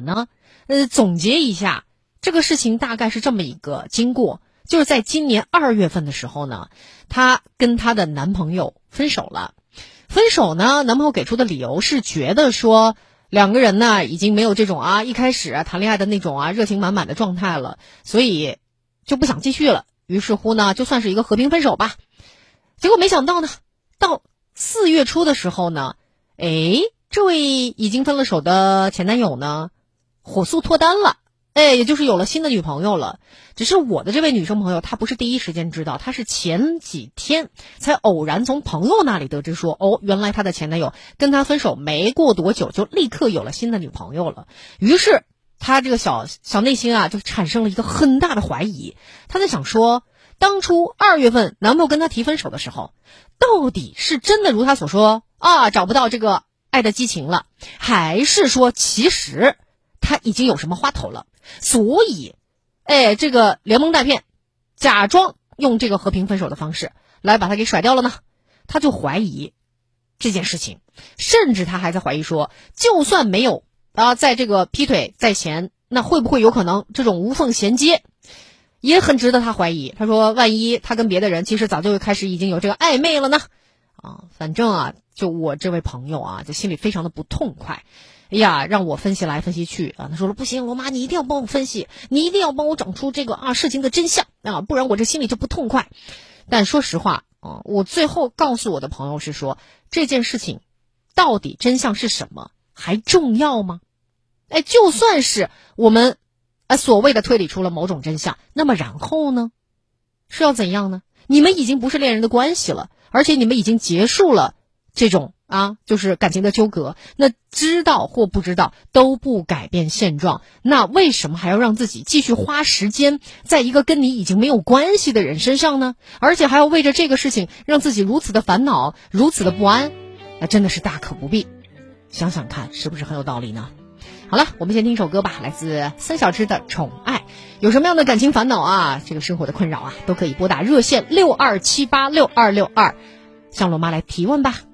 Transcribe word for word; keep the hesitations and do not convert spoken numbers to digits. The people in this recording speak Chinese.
呢？呃，总结一下，这个事情大概是这么一个经过，就是在今年二月份的时候呢，她跟她的男朋友分手了。分手呢，男朋友给出的理由是觉得说两个人呢已经没有这种啊一开始谈恋爱的那种啊热情满满的状态了，所以就不想继续了。于是乎呢，就算是一个和平分手吧。结果没想到呢，到四月初的时候呢，诶，这位已经分了手的前男友呢，火速脱单了。哎，也就是有了新的女朋友了。只是我的这位女生朋友，她不是第一时间知道，她是前几天才偶然从朋友那里得知说，哦，原来她的前男友跟她分手没过多久，就立刻有了新的女朋友了。于是她这个小小内心啊，就产生了一个很大的怀疑。她在想说，当初二月份男朋友跟她提分手的时候，到底是真的如她所说啊，找不到这个爱的激情了，还是说其实他已经有什么花头了，所以哎，这个连蒙带骗，假装用这个和平分手的方式来把他给甩掉了呢？他就怀疑这件事情，甚至他还在怀疑说，就算没有啊，在这个劈腿在前，那会不会有可能这种无缝衔接，也很值得他怀疑。他说万一他跟别的人其实早就开始已经有这个暧昧了呢？啊，反正啊，就我这位朋友啊，就心里非常的不痛快。哎呀，让我分析来分析去啊，他说了不行，罗妈你一定要帮我分析，你一定要帮我找出这个啊事情的真相啊，不然我这心里就不痛快。但说实话啊，我最后告诉我的朋友是说，这件事情到底真相是什么还重要吗？哎，就算是我们啊所谓的推理出了某种真相，那么然后呢，是要怎样呢？你们已经不是恋人的关系了，而且你们已经结束了这种啊，就是感情的纠葛，那知道或不知道都不改变现状，那为什么还要让自己继续花时间在一个跟你已经没有关系的人身上呢？而且还要为着这个事情让自己如此的烦恼，如此的不安，那真的是大可不必。想想看，是不是很有道理呢？好了，我们先听一首歌吧，来自森小之的《宠爱》。有什么样的感情烦恼啊，这个生活的困扰啊，都可以拨打热线六二七八六二六二，向罗妈来提问吧。